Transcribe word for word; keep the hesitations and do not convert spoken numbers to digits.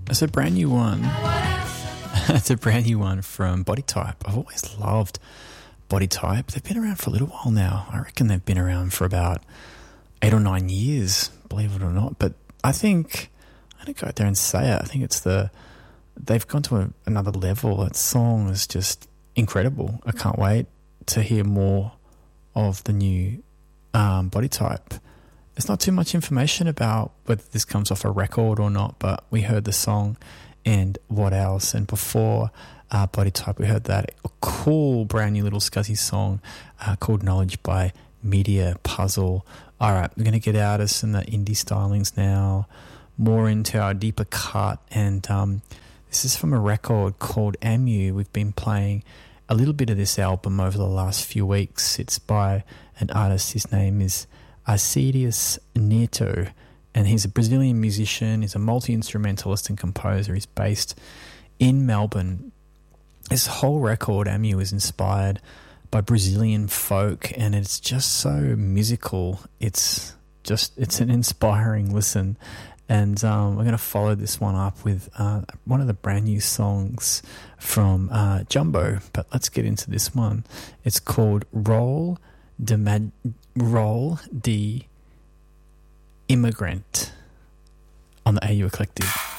It's a brand new one. It's a brand new one from Body Type. I've always loved Body Type. They've been around for a little while now. I reckon they've been around for about eight or nine years, believe it or not. But I think, I'm going to go out there and say it, I think it's the, they've gone to a, another level. That song is just incredible. I can't wait to hear more of the new um, Body Type. There's not too much information about whether this comes off a record or not, but we heard the song and what else. And before uh, Body Type, we heard that cool brand new little scuzzy song uh, called Knowledge by Media Puzzle. All right, we're going to get out of some of the indie stylings now, more into our deeper cut. And um, this is from a record called Amu. We've been playing a little bit of this album over the last few weeks. It's by an artist, his name is Arcedius Neto, and he's a Brazilian musician. He's a multi-instrumentalist and composer. He's based in Melbourne. This whole record, Amu, is inspired by Brazilian folk, and it's just so musical. It's just, it's an inspiring listen. And um, we're going to follow this one up with uh, one of the brand new songs from uh, Jumbo. But let's get into this one. It's called Roll de Mag- Roll de Immigrant on the A U Eclectic.